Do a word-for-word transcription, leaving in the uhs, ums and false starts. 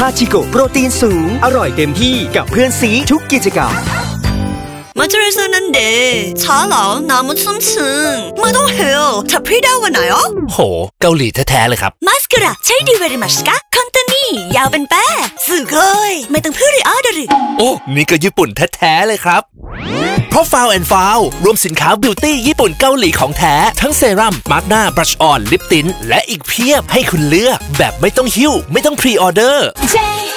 าชิโกะโปรตีนสูงอร่อยเต็มที่กับเพื่อนซีทุกกิจกรรมโหเกาหลีแท้ๆเลยครับマスカラใช้ดีเวริมัชกะคอนเทนี่ยาวเป็นแป้สื่อเกยไม่ต้องพูดเลยอ้อดรึโอ้นี่ก็ญี่ปุ่นแท้ๆเลยครับเพราะ Foul and Foul รวมสินค้าบิวตี้ญี่ปุ่นเกาหลีของแท้ทั้งเซรั่มมาร์กหน้าบรัชออนลิปติ้นและอีกเพียบให้คุณเลือกแบบไม่ต้องหิ้วไม่ต้องพรีออเดอร์